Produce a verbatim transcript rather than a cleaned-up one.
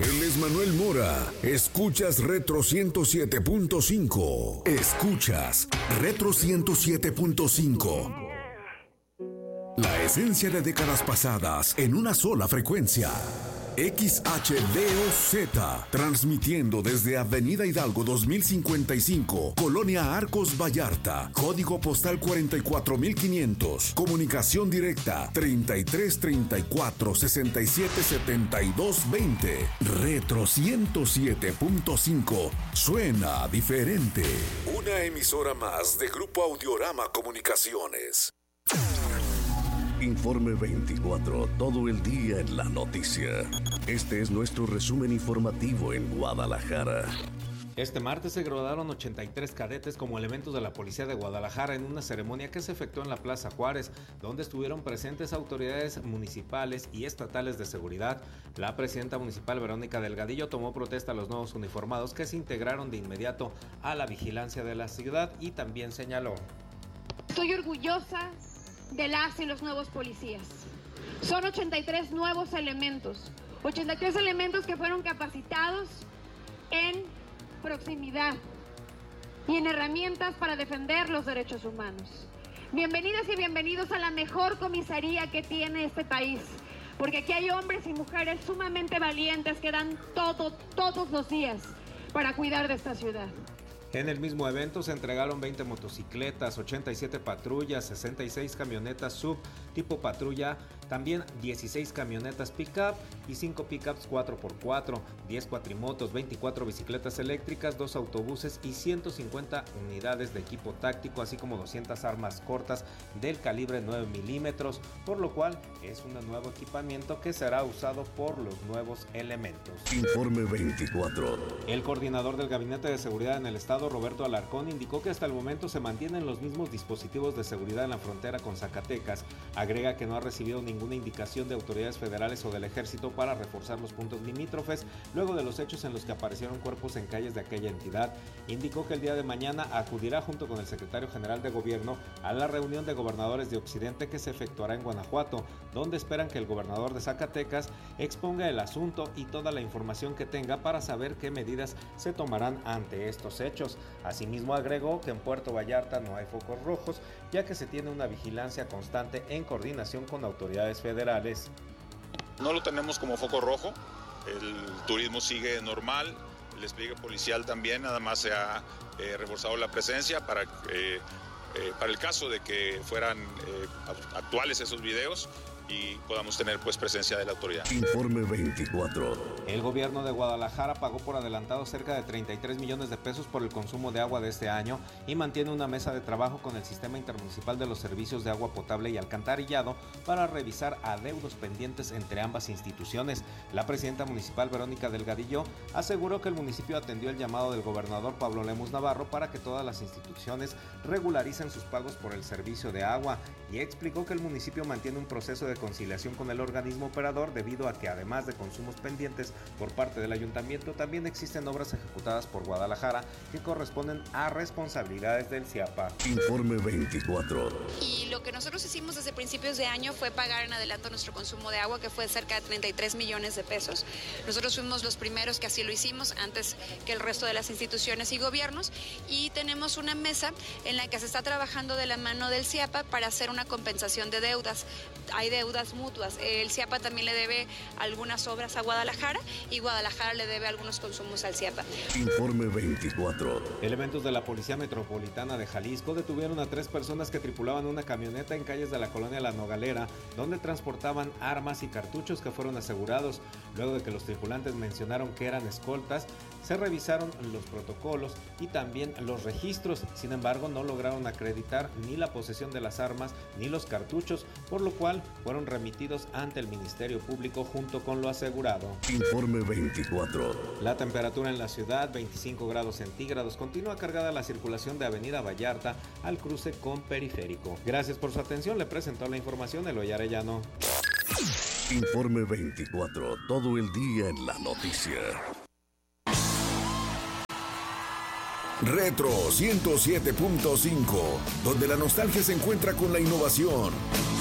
Él es Manuel Mora. Escuchas Retro ciento siete punto cinco. Escuchas Retro ciento siete punto cinco. La esencia de décadas pasadas en una sola frecuencia. X H D O Z, transmitiendo desde Avenida Hidalgo dos mil cincuenta y cinco, Colonia Arcos Vallarta, código postal cuarenta y cuatro mil quinientos, comunicación directa treinta y tres treinta y cuatro sesenta y siete setenta y dos veinte. Retro ciento siete punto cinco, suena diferente. Una emisora más de Grupo Audiorama Comunicaciones. Informe veinticuatro, todo el día en la noticia. Este es nuestro resumen informativo en Guadalajara. Este martes se graduaron ochenta y tres cadetes como elementos de la Policía de Guadalajara en una ceremonia que se efectuó en la Plaza Juárez, donde estuvieron presentes autoridades municipales y estatales de seguridad. La presidenta municipal Verónica Delgadillo tomó protesta a los nuevos uniformados que se integraron de inmediato a la vigilancia de la ciudad y también señaló: Estoy orgullosa de las y los nuevos policías. Son ochenta y tres nuevos elementos, ochenta y tres elementos que fueron capacitados en proximidad y en herramientas para defender los derechos humanos. Bienvenidas y bienvenidos a la mejor comisaría que tiene este país, porque aquí hay hombres y mujeres sumamente valientes que dan todo, todos los días para cuidar de esta ciudad. En el mismo evento se entregaron veinte motocicletas, ochenta y siete patrullas, sesenta y seis camionetas sub tipo patrulla, también dieciséis camionetas pick-up y cinco pick-ups cuatro por cuatro, diez cuatrimotos, veinticuatro bicicletas eléctricas, dos autobuses y ciento cincuenta unidades de equipo táctico, así como doscientas armas cortas del calibre nueve milímetros, por lo cual es un nuevo equipamiento que será usado por los nuevos elementos. Informe veinticuatro. El coordinador del Gabinete de Seguridad en el Estado, Roberto Alarcón, indicó que hasta el momento se mantienen los mismos dispositivos de seguridad en la frontera con Zacatecas. Agrega que no ha recibido ninguna indicación de autoridades federales o del ejército para reforzar los puntos limítrofes luego de los hechos en los que aparecieron cuerpos en calles de aquella entidad. Indicó que el día de mañana acudirá junto con el secretario general de gobierno a la reunión de gobernadores de Occidente que se efectuará en Guanajuato, donde esperan que el gobernador de Zacatecas exponga el asunto y toda la información que tenga para saber qué medidas se tomarán ante estos hechos. Asimismo agregó que en Puerto Vallarta no hay focos rojos, ya que se tiene una vigilancia constante en coordinación con autoridades federales. No lo tenemos como foco rojo, el turismo sigue normal, el despliegue policial también, nada más se ha eh, reforzado la presencia para, eh, eh, para el caso de que fueran eh, actuales esos videos y podamos tener pues presencia de la autoridad. Informe veinticuatro. El gobierno de Guadalajara pagó por adelantado cerca de treinta y tres millones de pesos por el consumo de agua de este año y mantiene una mesa de trabajo con el Sistema Intermunicipal de los Servicios de Agua Potable y Alcantarillado para revisar adeudos pendientes entre ambas instituciones. La presidenta municipal Verónica Delgadillo aseguró que el municipio atendió el llamado del gobernador Pablo Lemus Navarro para que todas las instituciones regularicen sus pagos por el servicio de agua y explicó que el municipio mantiene un proceso de conciliación con el organismo operador debido a que además de consumos pendientes por parte del ayuntamiento también existen obras ejecutadas por Guadalajara que corresponden a responsabilidades del CIAPA. Informe veinticuatro. Y lo que nosotros hicimos desde principios de año fue pagar en adelanto nuestro consumo de agua, que fue cerca de treinta y tres millones de pesos. Nosotros fuimos los primeros que así lo hicimos antes que el resto de las instituciones y gobiernos, y tenemos una mesa en la que se está trabajando de la mano del CIAPA para hacer una compensación de deudas. Hay deudas mutuas. El CIAPA también le debe algunas obras a Guadalajara y Guadalajara le debe algunos consumos al CIAPA. Informe veinticuatro. Elementos de la Policía Metropolitana de Jalisco detuvieron a tres personas que tripulaban una camioneta en calles de la colonia La Nogalera, donde transportaban armas y cartuchos que fueron asegurados. Luego de que los tripulantes mencionaron que eran escoltas, se revisaron los protocolos y también los registros. Sin embargo, no lograron acreditar ni la posesión de las armas ni los cartuchos, por lo cual fueron remitidos ante el Ministerio Público junto con lo asegurado. Informe veinticuatro. La temperatura en la ciudad, veinticinco grados centígrados. Continúa cargada la circulación de Avenida Vallarta al cruce con Periférico. Gracias por su atención. Le presentó la información Eloy Arellano. Informe veinticuatro. Todo el día en la noticia. Retro ciento siete punto cinco, donde la nostalgia se encuentra con la innovación.